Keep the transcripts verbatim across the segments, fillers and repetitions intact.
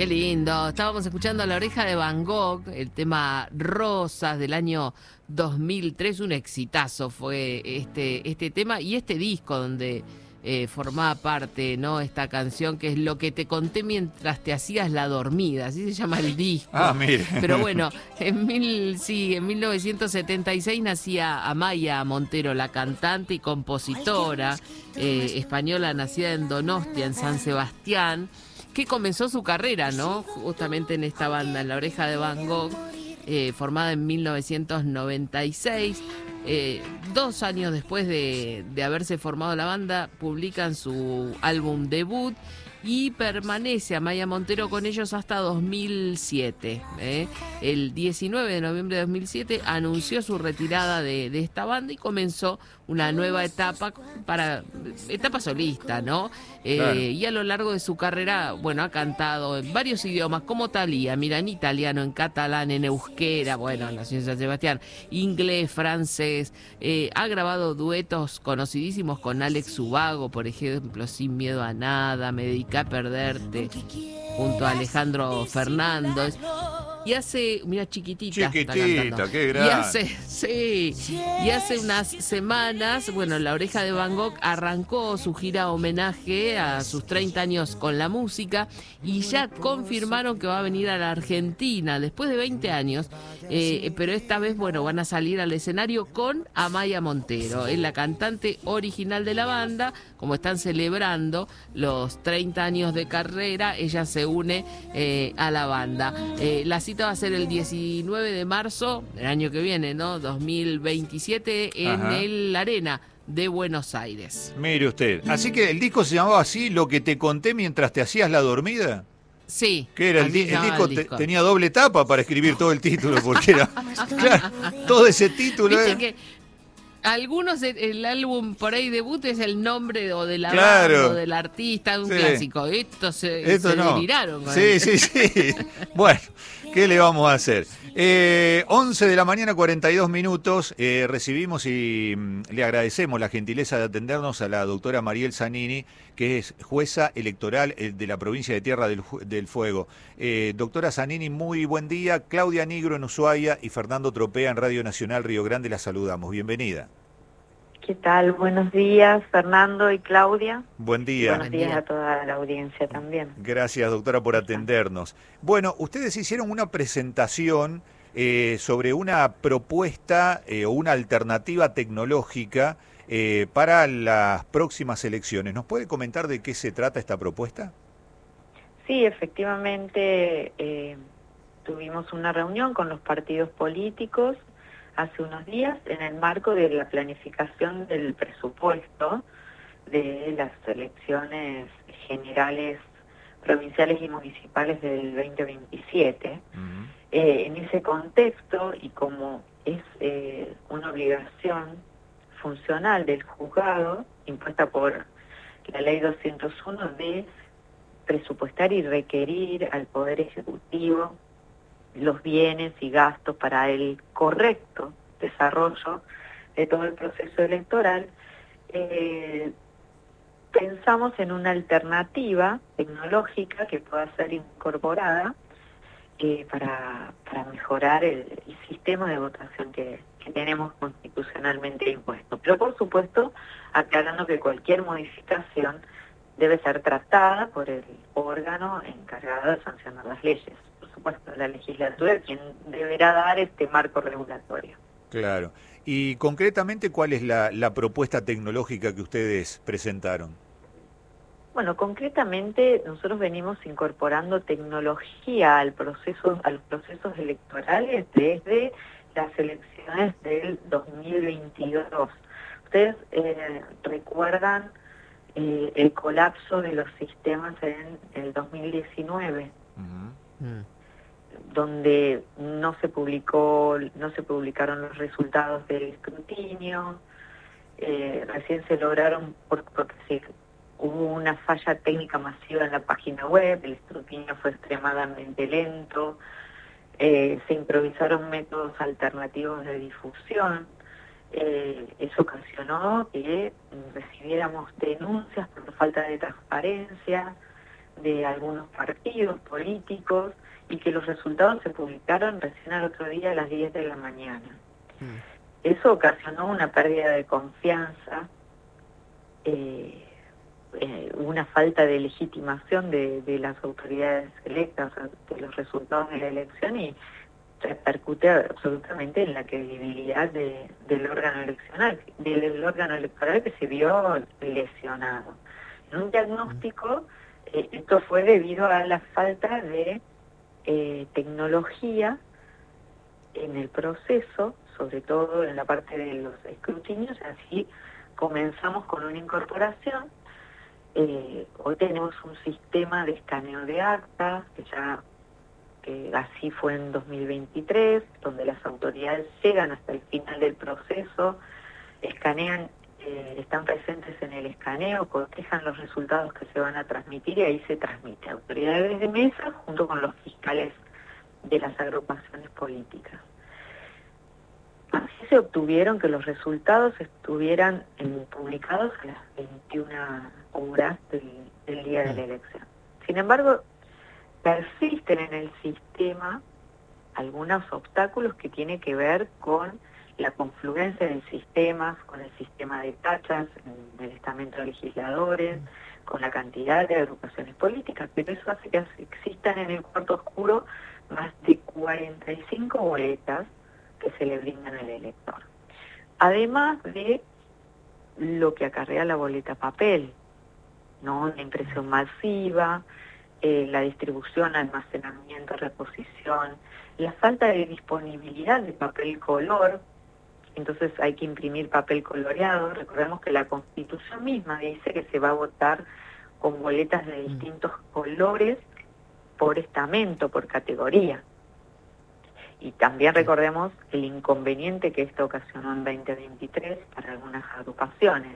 Qué lindo. Estábamos escuchando La Oreja de Van Gogh, el tema Rosas del año dos mil tres. Un exitazo fue este, este tema y este disco donde eh, formaba parte, ¿no? Esta canción que es Lo que te conté mientras te hacías la dormida. Así se llama el disco. Ah, mire. Pero bueno, en, mil, sí, en mil novecientos setenta y seis nacía Amaya Montero, la cantante y compositora eh, española nacida en Donostia, en San Sebastián, que comenzó su carrera, ¿no? Justamente en esta banda, en La Oreja de Van Gogh, eh, formada en mil novecientos noventa y seis. Eh, dos años después de, de haberse formado la banda, publican su álbum debut y permanece Amaya Montero con ellos hasta dos mil siete. ¿eh? El diecinueve de noviembre de dos mil siete anunció su retirada de, de esta banda y comenzó una nueva etapa para etapa solista, ¿no? Eh, Claro. Y a lo largo de su carrera, bueno, ha cantado en varios idiomas, como Thalía, mira, en italiano, en catalán, en euskera, bueno, nació en San Sebastián, inglés, francés, eh, ha grabado duetos conocidísimos con Alex Ubago, por ejemplo, Sin miedo a nada, Me dediqué a perderte, junto a Alejandro Fernández. Y hace, mira, chiquitita, está Chiquitita, cantando. qué Y grande. hace, sí, y hace unas semanas, bueno, La Oreja de Van Gogh arrancó su gira homenaje a sus treinta años con la música y ya confirmaron que va a venir a la Argentina después de veinte años, eh, pero esta vez, bueno, van a salir al escenario con Amaya Montero, es la cantante original de la banda. Como están celebrando los treinta años de carrera, ella se une eh, a la banda. Eh, la cita va a ser el diecinueve de marzo del año que viene, ¿no? dos mil veintisiete, en Ajá. el Arena de Buenos Aires. Mire usted. Así que el disco se llamaba así, Lo que te conté mientras te hacías la dormida. Sí. Que era el, así di- se el llamaba disco, el te- disco. tenía doble tapa para escribir todo el título, porque era claro, todo ese título. Viste era- que algunos, el, el álbum por ahí debut es el nombre o de la Claro. banda o del artista, un Sí. clásico. Estos se, Esto se no. deliraron con Sí, el- sí, sí. Bueno, ¿qué le vamos a hacer? Eh, once de la mañana, cuarenta y dos minutos. Eh, recibimos y mm, le agradecemos la gentileza de atendernos a la doctora Mariel Zanini, que es jueza electoral eh, de la provincia de Tierra del, Ju- del Fuego. Eh, doctora Zanini, muy buen día. Claudia Nigro en Ushuaia y Fernando Tropea en Radio Nacional Río Grande. La saludamos. Bienvenida. ¿Qué tal? Buenos días, Fernando y Claudia. Buen Y día. buenos Buen días día. a toda la audiencia también. Gracias, doctora, por atendernos. Bueno, ustedes hicieron una presentación eh, sobre una propuesta eh, o una alternativa tecnológica eh, para las próximas elecciones. ¿Nos puede comentar de qué se trata esta propuesta? Sí, efectivamente eh, tuvimos una reunión con los partidos políticos hace unos días en el marco de la planificación del presupuesto de las elecciones generales, provinciales y municipales del veinte veintisiete. Uh-huh. Eh, en ese contexto, y como es eh, una obligación funcional del juzgado, impuesta por la ley doscientos uno, de presupuestar y requerir al Poder Ejecutivo los bienes y gastos para el correcto desarrollo de todo el proceso electoral, eh, pensamos en una alternativa tecnológica que pueda ser incorporada eh, para, para mejorar el, el sistema de votación que, que tenemos constitucionalmente impuesto. Pero por supuesto, aclarando que cualquier modificación debe ser tratada por el órgano encargado de sancionar las leyes. Por supuesto, la legislatura es quien deberá dar este marco regulatorio. Claro. Y concretamente, ¿cuál es la, la propuesta tecnológica que ustedes presentaron? Bueno, concretamente nosotros venimos incorporando tecnología al proceso, a los procesos electorales desde las elecciones del dos mil veintidós. Ustedes eh, recuerdan eh, el colapso de los sistemas en el dos mil diecinueve, Uh-huh. Mm. donde no se publicó, no se publicaron los resultados del escrutinio, eh, recién se lograron por- porque se hubo una falla técnica masiva en la página web, el escrutinio fue extremadamente lento, eh, se improvisaron métodos alternativos de difusión, eh, eso ocasionó que recibiéramos denuncias por falta de transparencia, de algunos partidos políticos y que los resultados se publicaron recién al otro día a las diez de la mañana. Mm. Eso ocasionó una pérdida de confianza, eh, eh, una falta de legitimación de, de las autoridades electas, de los resultados de la elección, y repercute absolutamente en la credibilidad de, del órgano electoral, del órgano electoral que se vio lesionado. En un diagnóstico, eh, esto fue debido a la falta de eh, tecnología en el proceso, sobre todo en la parte de los escrutinios. Así comenzamos con una incorporación. Eh, hoy tenemos un sistema de escaneo de actas, que ya que así fue en dos mil veintitrés, donde las autoridades llegan hasta el final del proceso, escanean, eh, están presentes en el escaneo, cotejan los resultados que se van a transmitir y ahí se transmite. Autoridades de mesa junto con los fiscales de las agrupaciones políticas. Así se obtuvieron que los resultados estuvieran eh, publicados a las veintiuna horas del, del día de la elección. Sin embargo, persisten en el sistema algunos obstáculos que tienen que ver con la confluencia de sistemas, con el sistema de tachas del estamento de legisladores, con la cantidad de agrupaciones políticas, pero eso hace que existan en el cuarto oscuro más de cuarenta y cinco boletas que se le brindan al elector. Además de lo que acarrea la boleta papel, ¿no? La impresión masiva, eh, la distribución, almacenamiento, reposición, la falta de disponibilidad de papel color. Entonces hay que imprimir papel coloreado. Recordemos que la Constitución misma dice que se va a votar con boletas de distintos colores por estamento, por categoría. Y también recordemos el inconveniente que esto ocasionó en veinte veintitrés para algunas agrupaciones.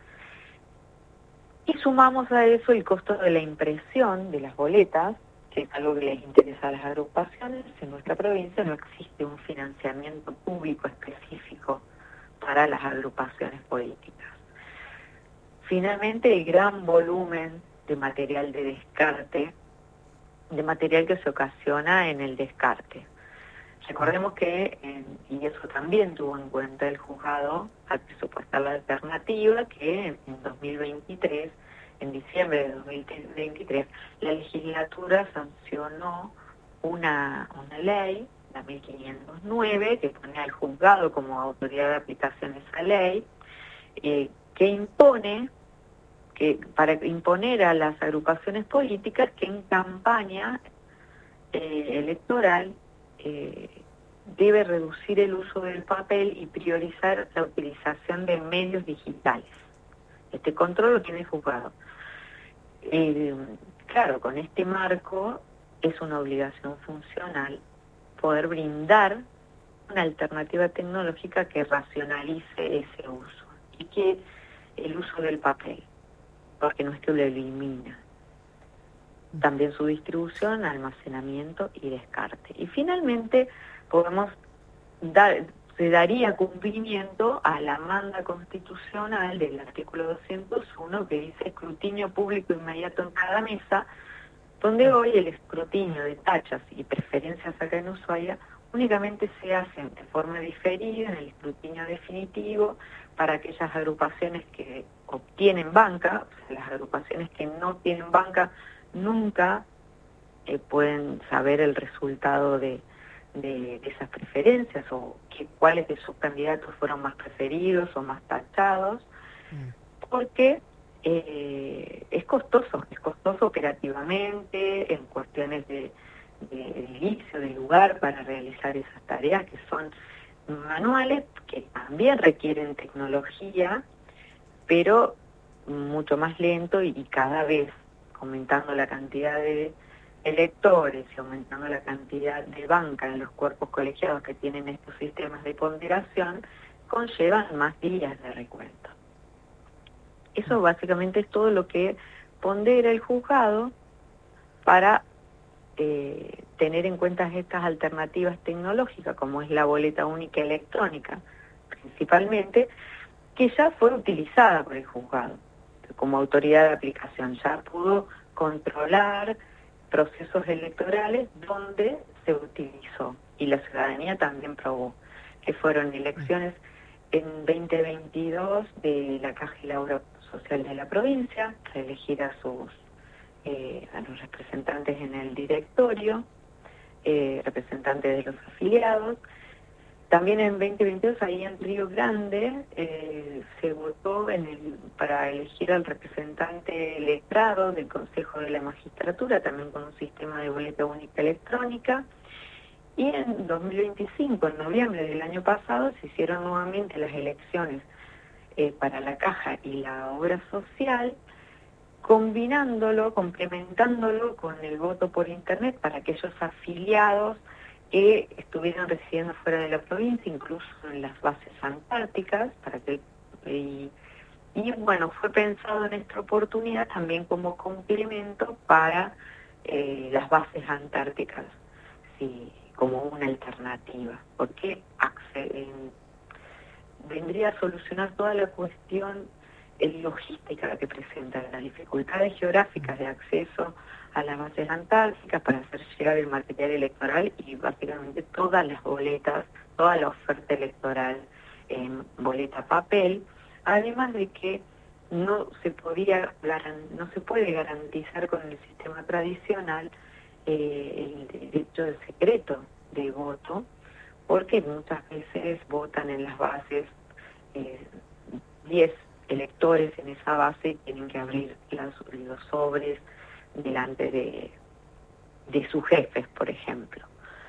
Y sumamos a eso el costo de la impresión de las boletas, que es algo que les interesa a las agrupaciones. En nuestra provincia no existe un financiamiento público específico para las agrupaciones políticas. Finalmente, el gran volumen de material de descarte, de material que se ocasiona en el descarte. Recordemos que, en, y eso también tuvo en cuenta el juzgado al presupuestar la alternativa, que en, en dos mil veintitrés, en diciembre de dos mil veintitrés, la legislatura sancionó una, una ley, la mil quinientos nueve, que pone al juzgado como autoridad de aplicación de esa ley, eh, que impone, que para imponer a las agrupaciones políticas que en campaña eh, electoral Eh, debe reducir el uso del papel y priorizar la utilización de medios digitales. Este control lo tiene el juzgado. Eh, claro, con este marco es una obligación funcional poder brindar una alternativa tecnológica que racionalice ese uso y que el uso del papel, porque no es que lo elimina. También su distribución, almacenamiento y descarte. Y finalmente podemos dar, se daría cumplimiento a la manda constitucional del artículo doscientos uno, que dice escrutinio público inmediato en cada mesa, donde hoy el escrutinio de tachas y preferencias acá en Ushuaia únicamente se hacen de forma diferida en el escrutinio definitivo para aquellas agrupaciones que obtienen banca. O sea, las agrupaciones que no tienen banca nunca eh, pueden saber el resultado de, de, de esas preferencias o que, cuáles de sus candidatos fueron más preferidos o más tachados, mm. porque eh, es costoso, es costoso operativamente, en cuestiones de, de, de inicio, de lugar para realizar esas tareas que son manuales, que también requieren tecnología, pero mucho más lento y, y cada vez aumentando la cantidad de electores y aumentando la cantidad de banca en los cuerpos colegiados que tienen estos sistemas de ponderación, conllevan más días de recuento. Eso básicamente es todo lo que pondera el juzgado para eh, tener en cuenta estas alternativas tecnológicas, como es la boleta única electrónica, principalmente, que ya fue utilizada por el juzgado como autoridad de aplicación, ya pudo controlar procesos electorales donde se utilizó, y la ciudadanía también probó, que fueron elecciones en veinte veintidós de la Caja y la Obra Social de la provincia, para elegir a sus eh, a los representantes en el directorio, eh, representantes de los afiliados. También en veinte veintidós, ahí en Río Grande, eh, se votó en el, para elegir al representante letrado del Consejo de la Magistratura, también con un sistema de boleta única electrónica. Y en dos mil veinticinco, en noviembre del año pasado, se hicieron nuevamente las elecciones eh, para la Caja y la Obra Social, combinándolo, complementándolo con el voto por Internet para aquellos afiliados que estuvieran residiendo fuera de la provincia, incluso en las bases antárticas, para que y, y bueno, fue pensado en esta oportunidad también como complemento para eh, las bases antárticas, sí, como una alternativa, porque accede, vendría a solucionar toda la cuestión eh, logística que presenta, las dificultades geográficas de acceso a las bases antárticas para hacer llegar el material electoral y básicamente todas las boletas, toda la oferta electoral en boleta papel, además de que no se podía no se puede garantizar con el sistema tradicional eh, el derecho de secreto de voto, porque muchas veces votan en las bases eh, diez electores en esa base y tienen que abrir las, los sobres delante de, de sus jefes, por ejemplo.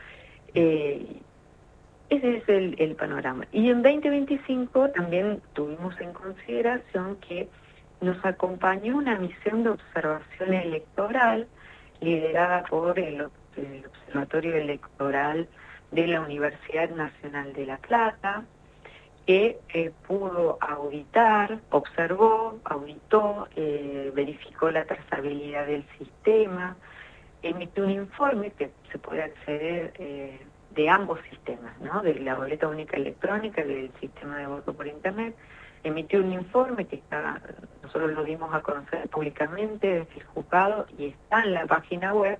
Eh, ese es el, el panorama. Y en veinte veinticinco también tuvimos en consideración que nos acompañó una misión de observación electoral liderada por el, el Observatorio Electoral de la Universidad Nacional de La Plata, que eh, pudo auditar, observó, auditó, eh, verificó la trazabilidad del sistema, emitió un informe que se puede acceder eh, de ambos sistemas, ¿no? De la boleta única electrónica y del sistema de voto por Internet. Emitió un informe que está, nosotros lo dimos a conocer públicamente desde el juzgado y está en la página web,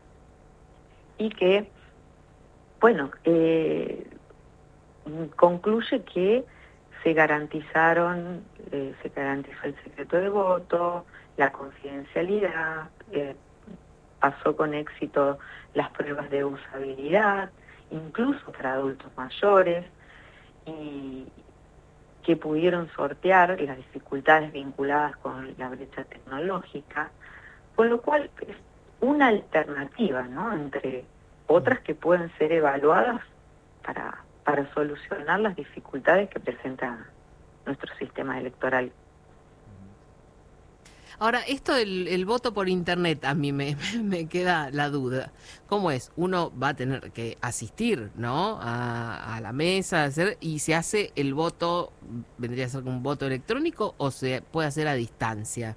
y que, bueno, eh, concluye que se garantizaron, eh, se garantizó el secreto de voto, la confidencialidad, eh, pasó con éxito las pruebas de usabilidad, incluso para adultos mayores, y que pudieron sortear las dificultades vinculadas con la brecha tecnológica, con lo cual es una alternativa, ¿no?, entre otras que pueden ser evaluadas para para solucionar las dificultades que presenta nuestro sistema electoral. Ahora, esto del el voto por Internet, a mí me, me queda la duda. ¿Cómo es? Uno va a tener que asistir, ¿no?, a, a la mesa, hacer, y se hace el voto, ¿vendría a ser un voto electrónico o se puede hacer a distancia?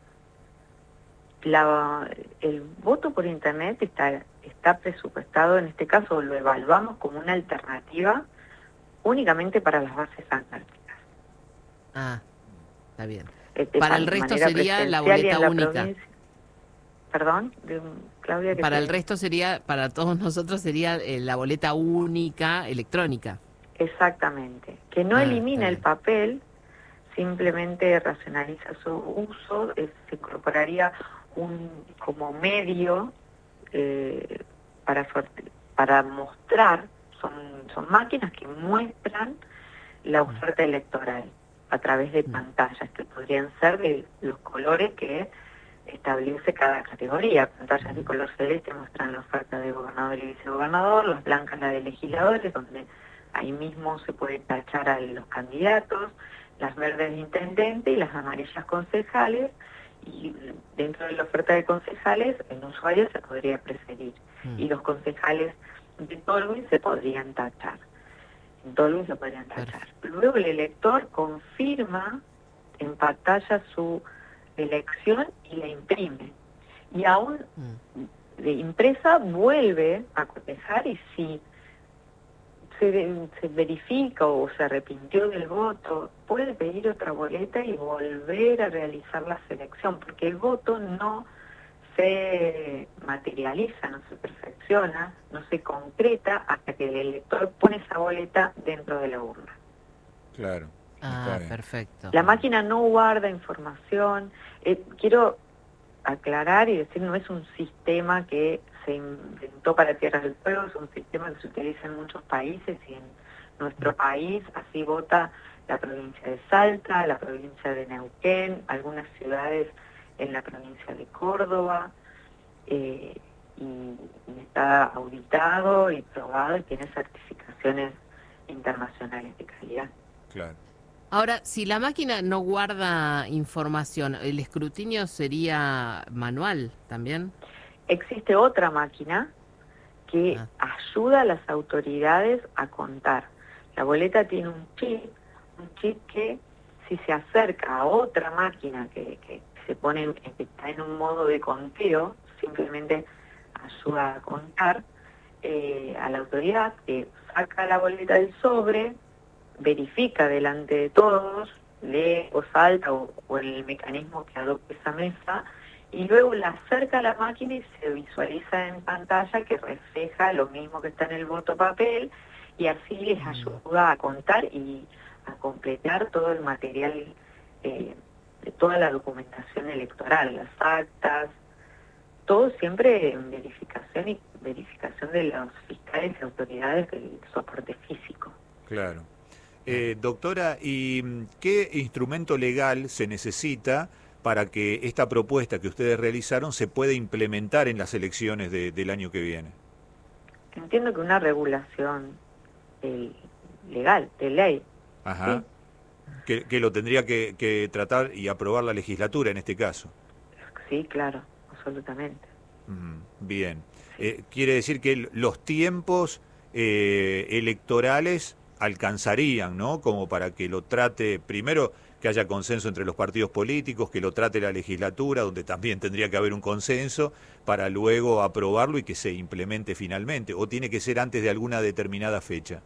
La, el voto por Internet está, está presupuestado, en este caso lo evaluamos como una alternativa únicamente para las bases antárticas. Ah, está bien. Este, para el resto sería la boleta la única. Provincia. Perdón, de, Claudia. Para te... el resto sería, para todos nosotros sería eh, la boleta única electrónica. Exactamente. Que no ah, elimina el papel, simplemente racionaliza su uso, eh, se incorporaría un como medio eh, para para mostrar, son son máquinas que muestran la oferta electoral a través de pantallas que podrían ser de los colores que establece cada categoría. Pantallas de color celeste muestran la oferta de gobernador y vicegobernador, las blancas la de legisladores, donde ahí mismo se puede tachar a los candidatos, las verdes de intendente y las amarillas concejales, y dentro de la oferta de concejales el usuario se podría preferir, mm. y los concejales de Tolwyn se podrían tachar. En Tolwyn se podrían tachar. Luego el elector confirma en pantalla su elección y la imprime. Y aún mm. de impresa vuelve a cotejar, y si se, se verifica o se arrepintió del voto, puede pedir otra boleta y volver a realizar la selección, porque el voto no se materializa, no se perfecciona, no se concreta hasta que el elector pone esa boleta dentro de la urna. Claro. Ah, perfecto. La máquina no guarda información. Eh, quiero aclarar y decir, no es un sistema que se inventó para Tierra del Fuego, es un sistema que se utiliza en muchos países y en nuestro país así vota la provincia de Salta, la provincia de Neuquén, algunas ciudades en la provincia de Córdoba, eh, y, y está auditado y probado y tiene certificaciones internacionales de calidad. Claro. Ahora, si la máquina no guarda información, ¿el escrutinio sería manual también? Existe otra máquina que ah. ayuda a las autoridades a contar. La boleta tiene un chip, un chip que si se acerca a otra máquina que, que se pone, que está en un modo de conteo, simplemente ayuda a contar, eh, a la autoridad que saca la boleta del sobre, verifica delante de todos, lee o salta o, o el mecanismo que adopte esa mesa, y luego la acerca a la máquina y se visualiza en pantalla que refleja lo mismo que está en el voto papel, y así les ayuda a contar y a completar todo el material, eh, de toda la documentación electoral, las actas, todo siempre en verificación y verificación de los fiscales y autoridades del soporte físico. Claro. Eh, doctora, ¿y qué instrumento legal se necesita para que esta propuesta que ustedes realizaron se pueda implementar en las elecciones de, del año que viene? Entiendo que una regulación eh, legal, de ley. Ajá. ¿Sí? Que, que lo tendría que, que tratar y aprobar la legislatura en este caso. Sí, claro, absolutamente. Mm, bien. Sí. Eh, quiere decir que los tiempos eh, electorales alcanzarían, ¿no? Como para que lo trate, primero que haya consenso entre los partidos políticos, que lo trate la legislatura, donde también tendría que haber un consenso, para luego aprobarlo y que se implemente finalmente, o tiene que ser antes de alguna determinada fecha.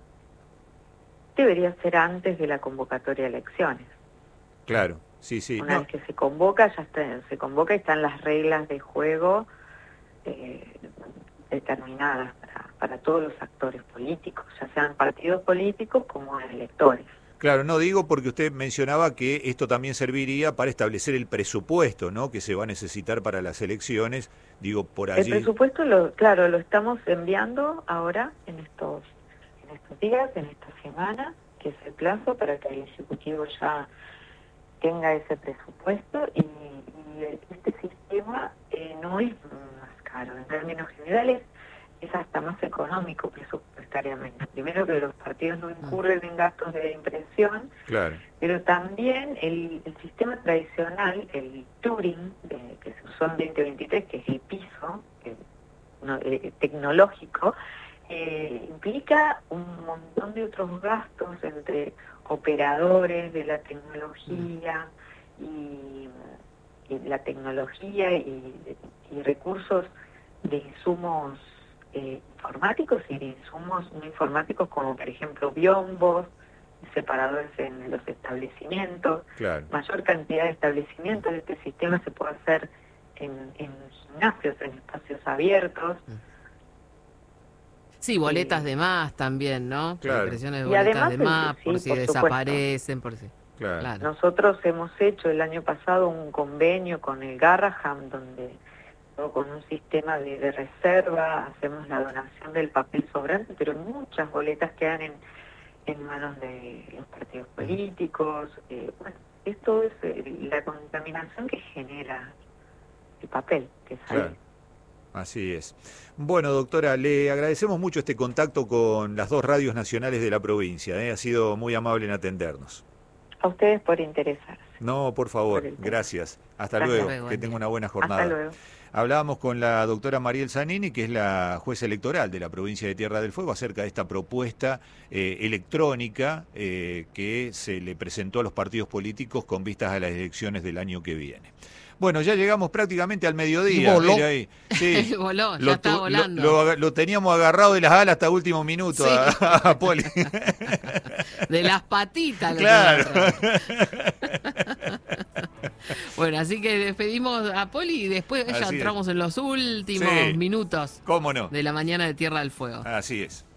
Debería ser antes de la convocatoria de elecciones. Claro, sí, sí. Una no. vez que se convoca, ya está, se convoca y están las reglas de juego eh, determinadas para, para todos los actores políticos, ya sean partidos políticos como electores. Claro, no digo porque usted mencionaba que esto también serviría para establecer el presupuesto, ¿no? Que se va a necesitar para las elecciones, digo, por allí. El presupuesto, lo, claro, lo estamos enviando ahora en estos, en estos días, en esta semana, que es el plazo para que el Ejecutivo ya tenga ese presupuesto, y, y este sistema eh, no es más caro, en términos generales es hasta más económico presupuestariamente. Primero, que los partidos no incurren en gastos de impresión, claro, pero también el, el sistema tradicional, el Turing, de, que se usó en veinte veintitrés, que es el piso que, no, eh, tecnológico, eh, implica un montón de otros gastos entre operadores de la tecnología y, y la tecnología y, y recursos de insumos eh, informáticos y de insumos no informáticos, como por ejemplo biombos, separadores en los establecimientos. Claro. Mayor cantidad de establecimientos de este sistema se puede hacer en, en gimnasios, en espacios abiertos. Sí, boletas de más también, ¿no? Claro. Impresiones de Y boletas además de el- más, sí, por si por desaparecen, por si... Claro. Claro. Nosotros hemos hecho el año pasado un convenio con el Garraham, donde ¿no? con un sistema de, de reserva hacemos la donación del papel sobrante, pero muchas boletas quedan en, en manos de los partidos políticos. Eh, bueno, esto es eh, la contaminación que genera el papel que sale. Claro. Así es. Bueno, doctora, le agradecemos mucho este contacto con las dos radios nacionales de la provincia, ¿eh? Ha sido muy amable en atendernos. A ustedes por interesarse. No, por favor, Por el- gracias. Hasta, Hasta luego, luego, que buen tenga día. una buena jornada. Hasta luego. Hablábamos con la doctora Mariel Zanini, que es la jueza electoral de la provincia de Tierra del Fuego, acerca de esta propuesta eh, electrónica eh, que se le presentó a los partidos políticos con vistas a las elecciones del año que viene. Bueno, ya llegamos prácticamente al mediodía. Y voló. Mire ahí. Sí. Voló, ya Lo, está tu- volando. Lo, lo- lo teníamos agarrado de las alas hasta último minuto Sí. a, a Poli. De las patitas. lo Claro. tengo atrás. Bueno, así que despedimos a Poli y después ya Así es. entramos en los últimos Sí. minutos ¿Cómo no? de la mañana de Tierra del Fuego. Así es.